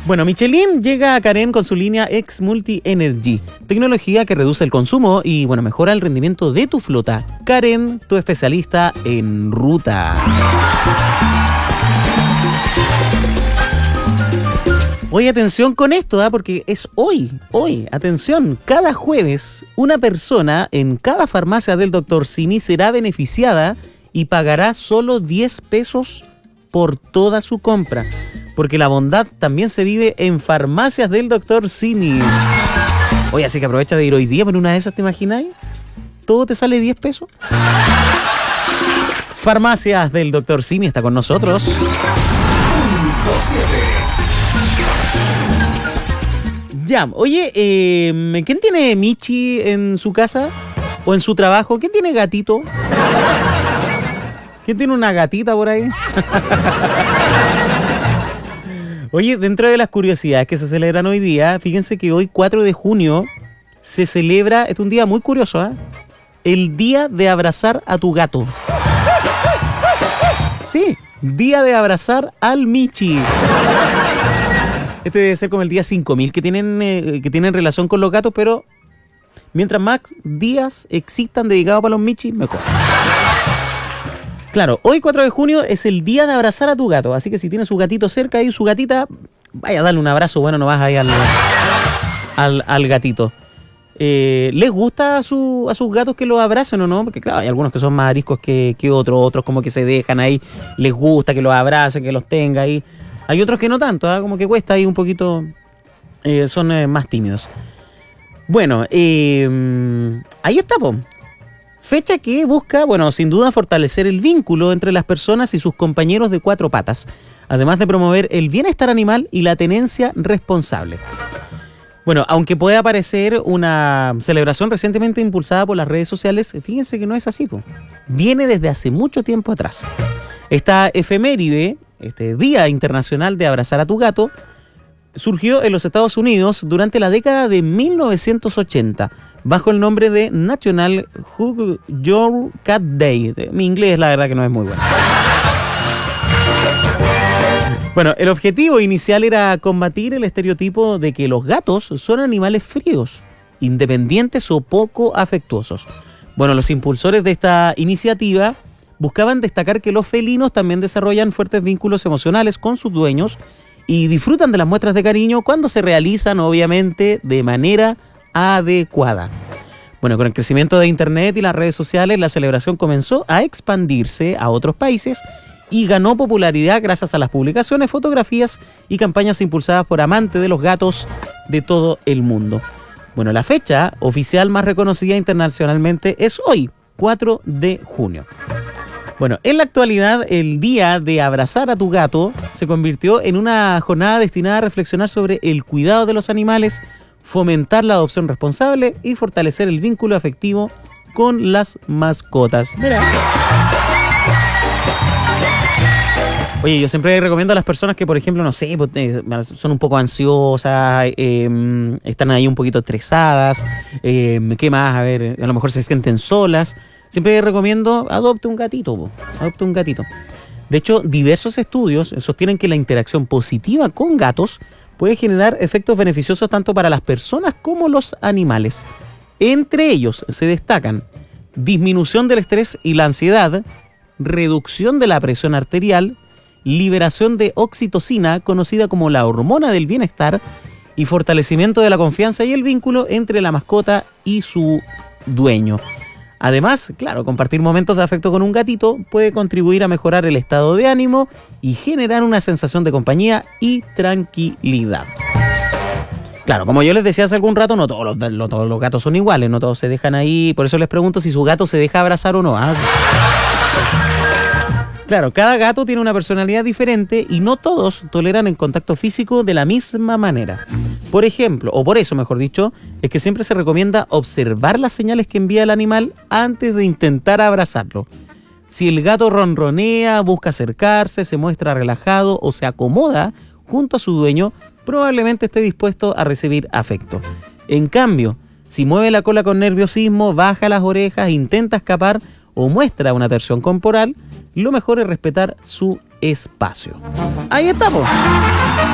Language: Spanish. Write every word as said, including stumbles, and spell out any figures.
Bueno, Michelin llega a Karen con su línea X Multi Energy, tecnología que reduce el consumo y, bueno, mejora el rendimiento de tu flota. Karen, tu especialista en ruta. Oye, atención con esto, ¿eh? Porque es hoy, hoy, atención, cada jueves una persona en cada farmacia del doctor Simi será beneficiada y pagará solo diez pesos por toda su compra. Porque la bondad también se vive en farmacias del doctor Simi. Oye, así que aprovecha de ir hoy día por una de esas, ¿te imagináis? ¿Todo te sale diez pesos? Farmacias del doctor Simi está con nosotros. Ya, oye, eh, ¿quién tiene Michi en su casa? ¿O en su trabajo? ¿Quién tiene gatito? ¿Quién tiene una gatita por ahí? Oye, dentro de las curiosidades que se celebran hoy día, fíjense que hoy, cuatro de junio, se celebra, es un día muy curioso, ¿eh? El día de abrazar a tu gato. Sí, día de abrazar al Michi. Este debe ser como el día cinco mil que tienen, eh, que tienen relación con los gatos, pero mientras más días existan dedicados para los Michi, mejor. Claro, hoy cuatro de junio es el día de abrazar a tu gato, así que si tienes su gatito cerca y su gatita, vaya a darle un abrazo, bueno, no vas ahí al, al, al gatito. Eh, ¿Les gusta a, su, a sus gatos que los abracen o no? Porque claro, hay algunos que son más ariscos que, que otros, otros como que se dejan ahí, les gusta que los abracen, que los tenga ahí. Hay otros que no tanto, ¿eh? Como que cuesta ahí un poquito, eh, son eh, más tímidos. Bueno, eh, ahí está, po. Fecha que busca, bueno, sin duda fortalecer el vínculo entre las personas y sus compañeros de cuatro patas, además de promover el bienestar animal y la tenencia responsable. Bueno, aunque pueda parecer una celebración recientemente impulsada por las redes sociales, fíjense que no es así, po. Viene desde hace mucho tiempo atrás. Esta efeméride, este Día Internacional de Abrazar a tu Gato, surgió en los Estados Unidos durante la década de mil novecientos ochenta, bajo el nombre de National Hug Your Cat Day. Mi inglés, la verdad, que no es muy bueno. Bueno, el objetivo inicial era combatir el estereotipo de que los gatos son animales fríos, independientes o poco afectuosos. Bueno, los impulsores de esta iniciativa buscaban destacar que los felinos también desarrollan fuertes vínculos emocionales con sus dueños y disfrutan de las muestras de cariño cuando se realizan, obviamente, de manera adecuada. Bueno, con el crecimiento de Internet y las redes sociales, la celebración comenzó a expandirse a otros países y ganó popularidad gracias a las publicaciones, fotografías y campañas impulsadas por amantes de los gatos de todo el mundo. Bueno, la fecha oficial más reconocida internacionalmente es hoy, cuatro de junio. Bueno, en la actualidad, el día de abrazar a tu gato se convirtió en una jornada destinada a reflexionar sobre el cuidado de los animales, fomentar la adopción responsable y fortalecer el vínculo afectivo con las mascotas. Mira. Oye, yo siempre recomiendo a las personas que, por ejemplo, no sé, son un poco ansiosas, eh, están ahí un poquito estresadas, eh, ¿qué más? A ver, a lo mejor se sienten solas. Siempre recomiendo, adopte un gatito, po. adopte un gatito. De hecho, diversos estudios sostienen que la interacción positiva con gatos puede generar efectos beneficiosos tanto para las personas como los animales. Entre ellos se destacan disminución del estrés y la ansiedad, reducción de la presión arterial, liberación de oxitocina, conocida como la hormona del bienestar, y fortalecimiento de la confianza y el vínculo entre la mascota y su dueño. Además, claro, compartir momentos de afecto con un gatito puede contribuir a mejorar el estado de ánimo y generar una sensación de compañía y tranquilidad. Claro, como yo les decía hace algún rato, no todos los, no todos los gatos son iguales, no todos se dejan ahí, por eso les pregunto si su gato se deja abrazar o no. ¿Ah? Claro, cada gato tiene una personalidad diferente y no todos toleran el contacto físico de la misma manera. Por ejemplo, o por eso mejor dicho, es que siempre se recomienda observar las señales que envía el animal antes de intentar abrazarlo. Si el gato ronronea, busca acercarse, se muestra relajado o se acomoda junto a su dueño, probablemente esté dispuesto a recibir afecto. En cambio, si mueve la cola con nerviosismo, baja las orejas, intenta escapar o muestra una tensión corporal, lo mejor es respetar su espacio. Ahí estamos.